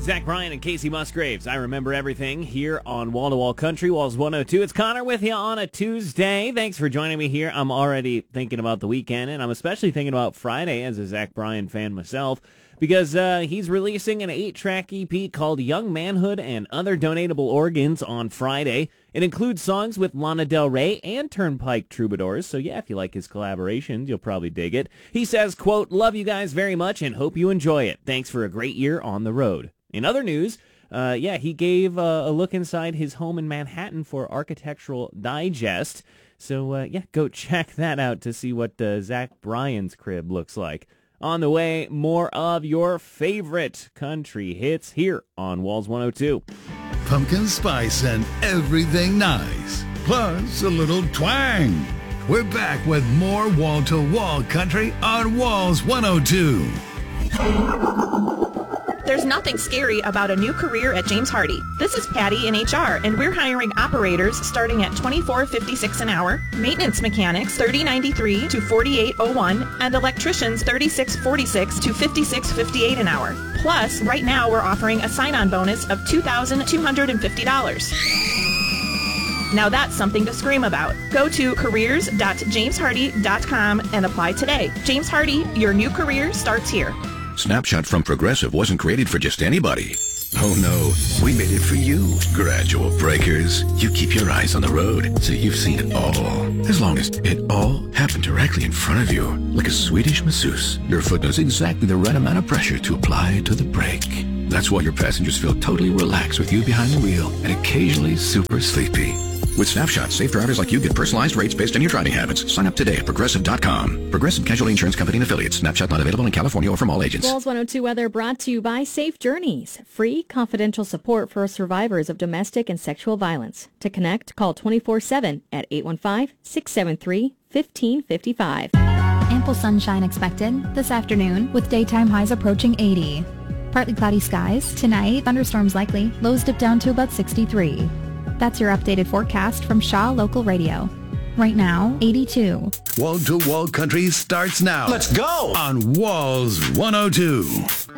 Zach Bryan and Casey Musgraves. I remember everything here on Wall to Wall Country, Walls 102. It's Connor with you on a Tuesday. Thanks for joining me here. I'm already thinking about the weekend, and I'm especially thinking about Friday as a Zach Bryan fan myself, because he's releasing an 8-track EP called Young Manhood and Other Donatable Organs on Friday. It includes songs with Lana Del Rey and Turnpike Troubadours, so yeah, if you like his collaborations, you'll probably dig it. He says, quote, "Love you guys very much and hope you enjoy it. Thanks for a great year on the road." In other news, he gave a look inside his home in Manhattan for Architectural Digest. So, go check that out to see what Zach Bryan's crib looks like. On the way, more of your favorite country hits here on Walls 102. Pumpkin spice and everything nice, plus a little twang. We're back with more wall-to-wall country on Walls 102. There's nothing scary about a new career at James Hardie. This is Patty in HR, and we're hiring operators starting at $24.56 an hour, maintenance mechanics $30.93 to $48.01, and electricians $36.46 to $56.58 an hour. Plus, right now we're offering a sign-on bonus of $2,250. Now that's something to scream about. Go to careers.jameshardy.com and apply today. James Hardie, your new career starts here. Snapshot from Progressive wasn't created for just anybody. Oh no, we made it for you, gradual breakers. You keep your eyes on the road, so you've seen it all. As long as it all happened directly in front of you, like a Swedish masseuse, your foot knows exactly the right amount of pressure to apply to the brake. That's why your passengers feel totally relaxed with you behind the wheel and occasionally super sleepy. With Snapshot, safe drivers like you get personalized rates based on your driving habits. Sign up today at Progressive.com. Progressive Casualty Insurance Company and Affiliates. Snapshot not available in California or from all agents. Walls 102 weather brought to you by Safe Journeys. Free, confidential support for survivors of domestic and sexual violence. To connect, call 24/7 at 815-673-1555. Ample sunshine expected this afternoon with daytime highs approaching 80. Partly cloudy skies. Tonight, thunderstorms likely. Lows dip down to about 63. That's your updated forecast from Shaw Local Radio. Right now, 82. Wall to Wall Country starts now. Let's go! On Walls 102.